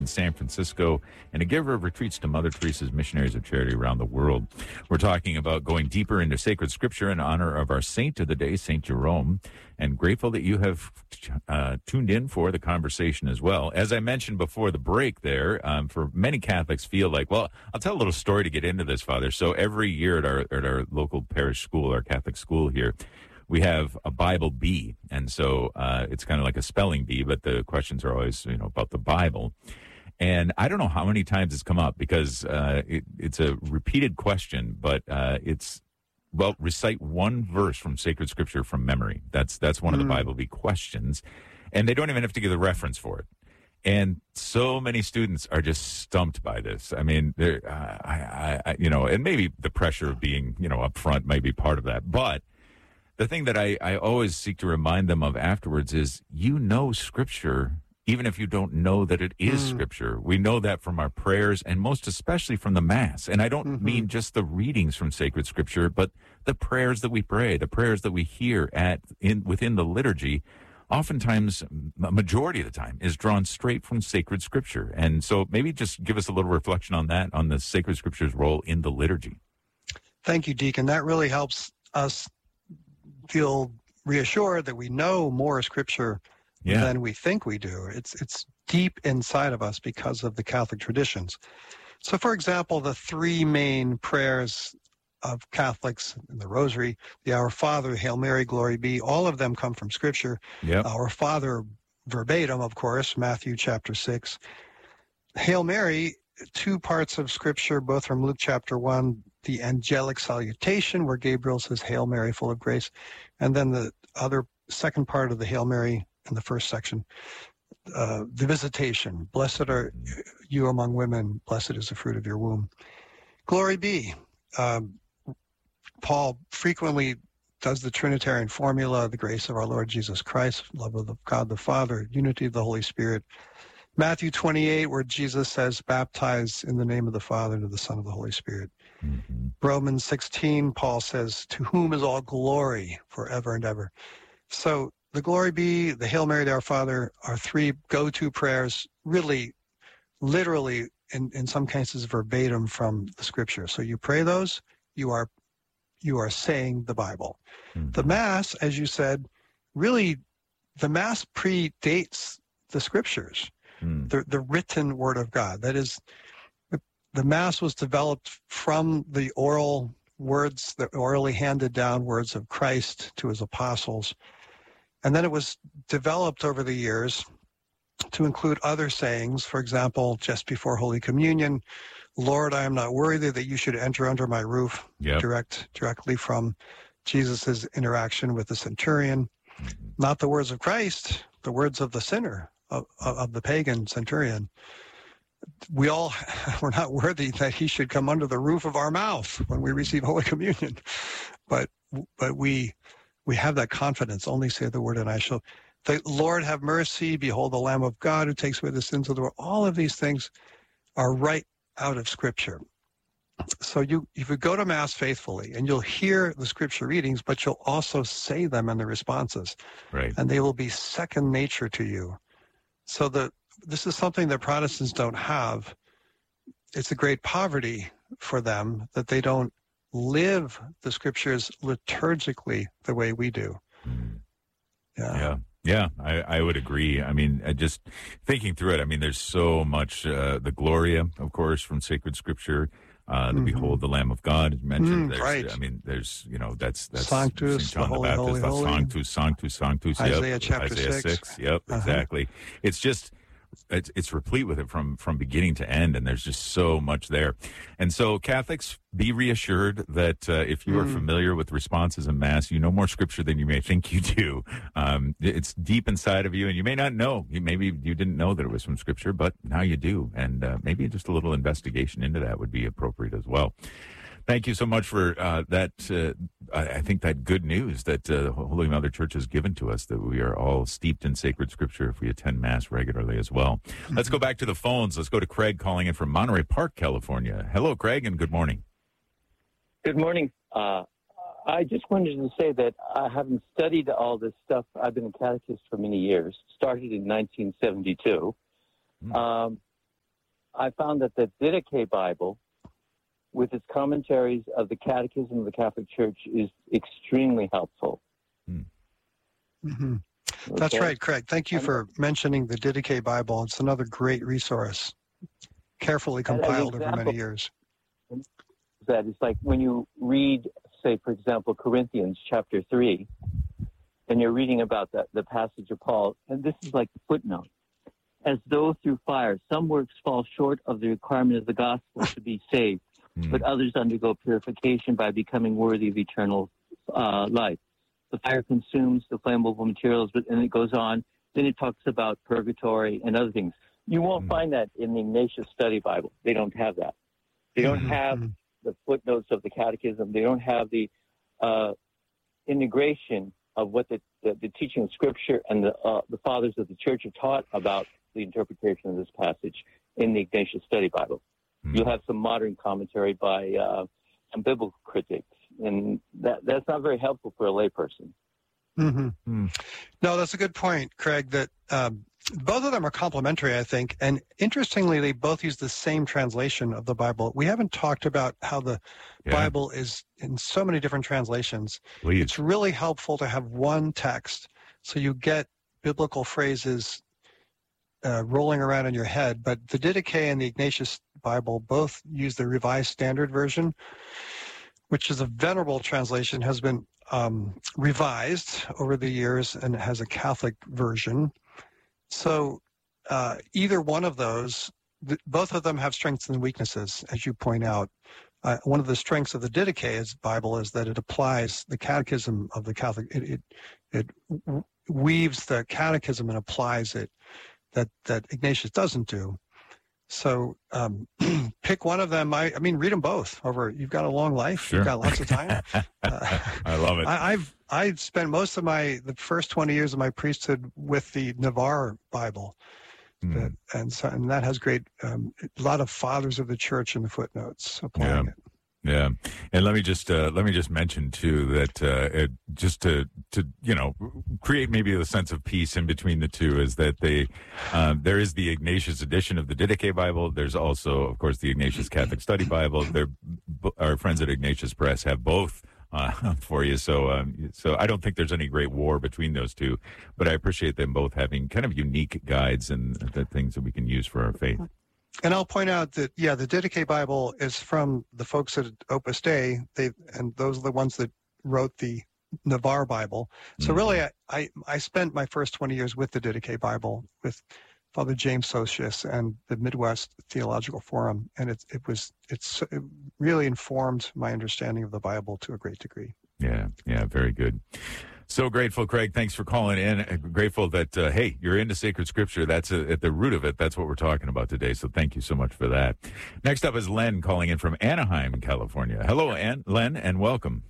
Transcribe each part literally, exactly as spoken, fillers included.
in San Francisco, and a giver of retreats to Mother Teresa's missionaries of charity around the world. We're talking about going deeper into sacred scripture in honor of our saint of the day, Saint Jerome, and grateful that you have uh, tuned in for the conversation as well. As I mentioned before the break there, um, for many Catholics feel like, well, I'll tell a little story to get into this, Father. So every year at our, at our local parish school, our Catholic school here, we have a Bible bee, and so uh, it's kind of like a spelling bee, but the questions are always, you know, about the Bible. And I don't know how many times it's come up because uh, it, it's a repeated question, but uh, it's, well, recite one verse from sacred scripture from memory. That's that's one mm. of the Bible bee questions, and they don't even have to give a reference for it. And so many students are just stumped by this. I mean, they're, uh, I, I, you know, and maybe the pressure of being, you know, up front may be part of that, but the thing that I, I always seek to remind them of afterwards is, you know, Scripture, even if you don't know that it is mm. Scripture. We know that from our prayers, and most especially from the Mass. And I don't mm-hmm. mean just the readings from sacred Scripture, but the prayers that we pray, the prayers that we hear at in within the liturgy, oftentimes, a majority of the time, is drawn straight from sacred Scripture. And so maybe just give us a little reflection on that, on the sacred Scripture's role in the liturgy. Thank you, Deacon. That really helps us feel reassured that we know more Scripture yeah. than we think we do. It's it's deep inside of us because of the Catholic traditions. So, for example, the three main prayers of Catholics in the Rosary, the Our Father, Hail Mary, Glory Be, all of them come from Scripture. Yep. Our Father, verbatim, of course, Matthew chapter six. Hail Mary, two parts of Scripture, both from Luke chapter one, the angelic salutation, where Gabriel says, Hail Mary, full of grace, and then the other second part of the Hail Mary in the first section, uh, the visitation. Blessed are you among women, blessed is the fruit of your womb. Glory be. Um, Paul frequently does the Trinitarian formula, the grace of our Lord Jesus Christ, love of God the Father, unity of the Holy Spirit. Matthew twenty-eight, where Jesus says, baptize in the name of the Father and of the Son and of the Holy Spirit. Mm-hmm. Romans sixteen, Paul says, to whom is all glory forever and ever. So the Glory Be, the Hail Mary, Our Father are three go-to prayers, really, literally, in, in some cases, verbatim from the Scripture. So you pray those, you are you are saying the Bible. Mm-hmm. The Mass, as you said, really, the Mass predates the Scriptures. The, the written Word of God. That is, the, the Mass was developed from the oral words, the orally handed down words of Christ to his apostles. And then it was developed over the years to include other sayings. For example, just before Holy Communion, Lord, I am not worthy that you should enter under my roof, yep. direct directly from Jesus' interaction with the centurion. Mm-hmm. Not the words of Christ, the words of the sinner. Of, of the pagan centurion. We all were not worthy that he should come under the roof of our mouth when we receive Holy Communion. But but we we have that confidence. Only say the word and I shall. The Lord have mercy. Behold the Lamb of God who takes away the sins of the world. All of these things are right out of Scripture. So you if you go to Mass faithfully, and you'll hear the Scripture readings, but you'll also say them in the responses. Right. And they will be second nature to you. So the this is something that Protestants don't have. It's a great poverty for them that they don't live the Scriptures liturgically the way we do. Mm. Yeah. Yeah. Yeah, I, I would agree. I mean, I just thinking through it, I mean, there's so much, uh, the Gloria, of course, from sacred Scripture. Uh, the mm-hmm. Behold the Lamb of God is mentioned. Mm, there's, right. I mean, there's, you know, that's, that's Sanctus, Saint John the, the, holy, Baptist, holy, the holy. Sanctus, Sanctus, Sanctus. Isaiah yep. chapter Isaiah six. six. Yep, uh-huh. exactly. It's just, it's, it's replete with it from, from beginning to end, and there's just so much there. And so Catholics, be reassured that uh, if you mm. are familiar with responses in Mass, you know more Scripture than you may think you do. Um, it's deep inside of you, and you may not know. You, maybe you didn't know that it was from Scripture, but now you do. And uh, maybe just a little investigation into that would be appropriate as well. Thank you so much for uh, that. Uh, I think that good news that uh, Holy Mother Church has given to us, that we are all steeped in sacred Scripture if we attend Mass regularly as well. Mm-hmm. Let's go back to the phones. Let's go to Craig calling in from Monterey Park, California. Hello, Craig, and good morning. Good morning. Uh, I just wanted to say that I haven't studied all this stuff. I've been a catechist for many years, started in nineteen seventy-two. Mm. Um, I found that the Didache Bible, with its commentaries of the Catechism of the Catholic Church, is extremely helpful. Hmm. Mm-hmm. That's Okay? right, Craig. Thank you for mentioning the Didache Bible. It's another great resource, carefully And as an compiled over example, many years. that it's like when you read, say, for example, Corinthians chapter three, and you're reading about that, the passage of Paul, and this is like the footnote. As though through fire, some works fall short of the requirement of the gospel to be saved, Hmm. but others undergo purification by becoming worthy of eternal uh, life. The fire consumes the flammable materials, but and it goes on. Then it talks about purgatory and other things. You won't Hmm. find that in the Ignatius Study Bible. They don't have that. They don't Mhm, have mhm. the footnotes of the Catechism. They don't have the uh, integration of what the, the, the teaching of Scripture and the uh, the fathers of the Church have taught about the interpretation of this passage in the Ignatius Study Bible. Hmm. You'll have some modern commentary by uh, some biblical critics, and that that's not very helpful for a layperson. Mm-hmm. Hmm. No, that's a good point, Craig, that um, both of them are complementary, I think. And interestingly, they both use the same translation of the Bible. We haven't talked about how the Yeah. Bible is in so many different translations. Please. It's really helpful to have one text so you get biblical phrases uh, rolling around in your head. But the Didache and the Ignatius Bible both use the Revised Standard Version, which is a venerable translation, has been um, revised over the years and has a Catholic version. So uh, either one of those, th- both of them have strengths and weaknesses, as you point out. Uh, one of the strengths of the Didache Bible is that it applies the Catechism of the Catholic. It it, it w- weaves the Catechism and applies it that that Ignatius doesn't do. So um, pick one of them. I, I mean, read them both. Over, you've got a long life. Sure. You've got lots of time. Uh, I love it. I, I've I've spent most of my the first twenty years of my priesthood with the Navarre Bible, Hmm. that, and so and that has great um, a lot of fathers of the church in the footnotes applying Yeah. it. Yeah, and let me just uh, let me just mention too that uh, it, just to to you know create maybe a sense of peace in between the two is that they um, there is the Ignatius edition of the Didache Bible. There's also, of course, the Ignatius Catholic Study Bible. They're, our friends at Ignatius Press have both uh, for you. So um, so I don't think there's any great war between those two, but I appreciate them both having kind of unique guides and the things that we can use for our faith. And I'll point out that, yeah, the Didache Bible is from the folks at Opus Dei, they, and those are the ones that wrote the Navarre Bible. So Mhm. really, I, I, I spent my first twenty years with the Didache Bible, with Father James Sosius and the Midwest Theological Forum, and it, it was it's it really informed my understanding of the Bible to a great degree. Yeah, yeah, very good. So grateful, Craig. Thanks for calling in. Uh, Grateful that, uh, hey, you're into sacred scripture. That's uh, at the root of it. That's what we're talking about today. So thank you so much for that. Next up is Len calling in from Anaheim, California. Hello, Ann, Len, and welcome.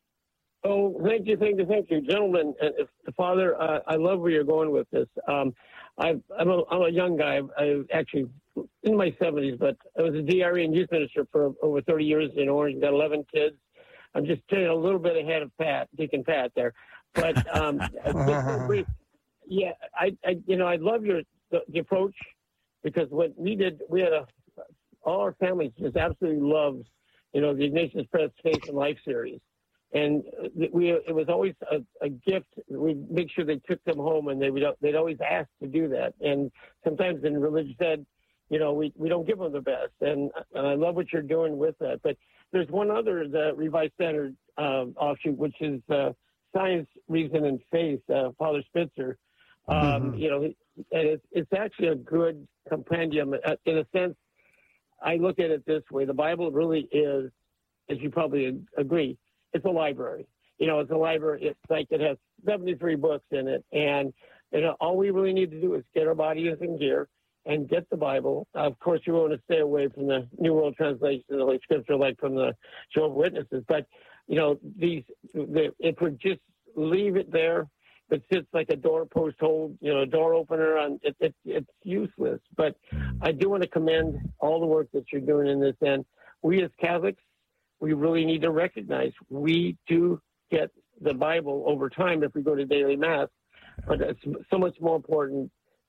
Oh, thank you, thank you, thank you, gentlemen. And if, Father, uh, I love where you're going with this. Um, I've, I'm, a, I'm a young guy. I'm actually in my seventies, but I was a D R E and youth minister for over thirty years in Orange. Got eleven kids. I'm just getting a little bit ahead of Pat, Deacon Pat there. But um, just, yeah, I, I, you know, I love your the, the approach because what we did, we had a all our families just absolutely loved, you know, the Ignatius Press Faith and Life series. And we, it was always a, a gift. We'd make sure they took them home, and they would, they'd always ask to do that. And sometimes in religious ed, you know, we, we don't give them the best. And, and I love what you're doing with that. But there's one other, the Revised Standard um, offshoot, which is uh, Science, Reason, and Faith, uh, Father Spitzer. Um, Mm-hmm. You know, and it's, it's actually a good compendium. In a sense, I look at it this way. The Bible really is, as you probably agree, it's a library. You know, it's a library. It's like it has seventy-three books in it. And you know, all we really need to do is get our bodies in gear and get the Bible. Uh, of course, you want to stay away from the New World Translation of the Holy Scripture, like from the Jehovah's Witnesses. But, you know, these, the, if we just leave it there, it sits like a doorpost hold, you know, a door opener on it, it, it's useless. But I do want to commend all the work that you're doing in this. And we as Catholics, we really need to recognize we do get the Bible over time if we go to daily mass, but it's so much more important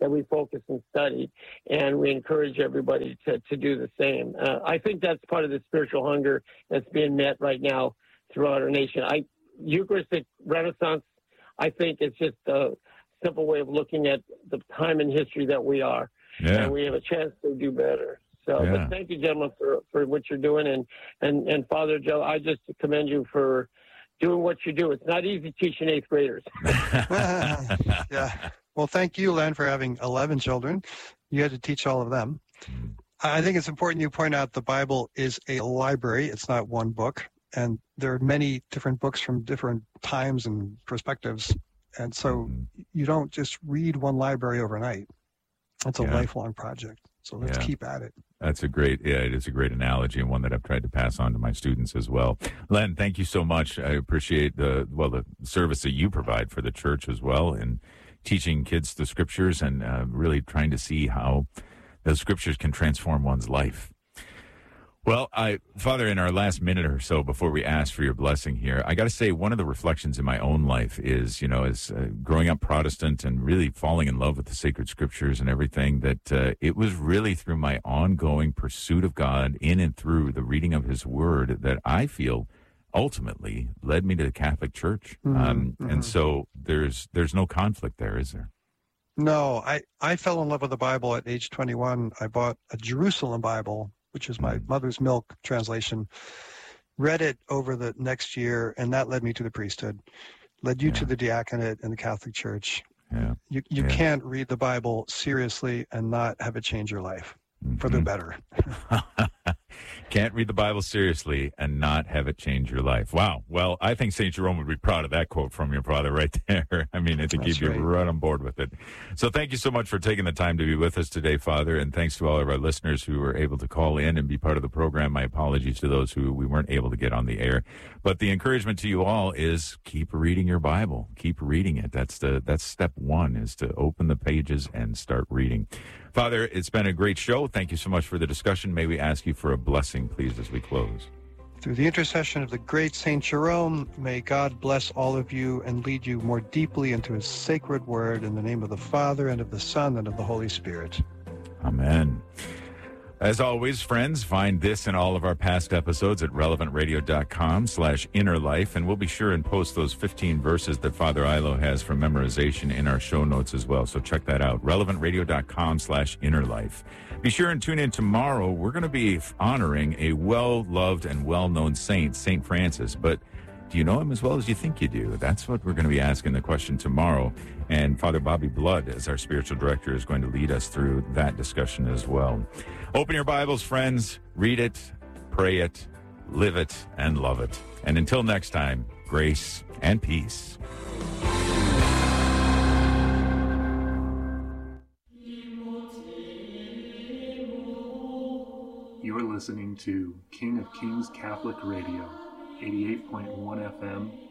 that we focus and study, and we encourage everybody to, to do the same. Uh, I think that's part of the spiritual hunger that's being met right now throughout our nation. I, Eucharistic Renaissance, I think it's just a simple way of looking at the time in history that we are, yeah. and we have a chance to do better. So, yeah. but thank you, gentlemen, for, for what you're doing, and, and, and Father Joe, I just commend you for doing what you do. It's not easy teaching eighth graders. Yeah. Well, thank you, Len, for having eleven children. You had to teach all of them. I think it's important you point out the Bible is a library. It's not one book. And there are many different books from different times and perspectives. And so mm-hmm. you don't just read one library overnight. It's a yeah. lifelong project. So let's yeah. keep at it. That's a great, yeah, it is a great analogy, and one that I've tried to pass on to my students as well. Len, thank you so much. I appreciate the, well, the service that you provide for the church as well, and teaching kids the scriptures, and uh, really trying to see how the scriptures can transform one's life. Well, I, Father, in our last minute or so before we ask for your blessing here, I got to say one of the reflections in my own life is, you know, as uh, growing up Protestant and really falling in love with the sacred scriptures and everything, that uh, it was really through my ongoing pursuit of God in and through the reading of his word that I feel ultimately led me to the Catholic Church. Mm-hmm, um, mm-hmm. And so there's there's no conflict there, is there? No, I, I fell in love with the Bible at age twenty-one. I bought a Jerusalem Bible, which is my mother's milk translation, read it over the next year, and that led me to the priesthood, led you yeah. to the diaconate in the Catholic Church. Yeah. You you yeah. can't read the Bible seriously and not have it change your life mm-hmm. for the better. Can't read the Bible seriously and not have it change your life. Wow. Well, I think Saint Jerome would be proud of that quote from your father right there. I mean, I think That's he'd be right. right on board with it. So thank you so much for taking the time to be with us today, Father, and thanks to all of our listeners who were able to call in and be part of the program. My apologies to those who we weren't able to get on the air. But the encouragement to you all is keep reading your Bible. Keep reading it. That's the that's step one, is to open the pages and start reading. Father, it's been a great show. Thank you so much for the discussion. May we ask you for a blessing, please, as we close. Through the intercession of the great Saint Jerome, may God bless all of you and lead you more deeply into his sacred word, in the name of the Father, and of the Son, and of the Holy Spirit. Amen. As always, friends, find this and all of our past episodes at relevantradio.com slash inner life, and we'll be sure and post those fifteen verses that Father Ilo has for memorization in our show notes as well. So check that out, relevantradio.com slash inner life. Be sure and tune in tomorrow. We're going to be honoring a well-loved and well-known saint, Saint Francis, but do you know him as well as you think you do? That's what we're going to be asking the question tomorrow. And Father Bobby Blood, as our spiritual director, is going to lead us through that discussion as well. Open your Bibles, friends. Read it, pray it, live it, and love it. And until next time, grace and peace. You are listening to King of Kings Catholic Radio, eighty-eight point one F M,